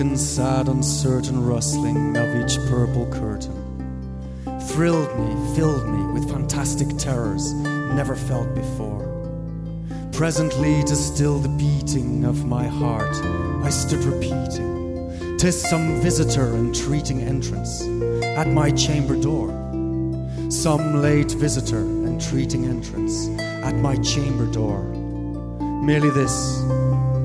Sad, uncertain rustling of each purple curtain thrilled me, filled me with fantastic terrors never felt before. Presently, to still the beating of my heart, I stood repeating, "'Tis some visitor entreating entrance at my chamber door. Some late visitor entreating entrance at my chamber door. Merely this,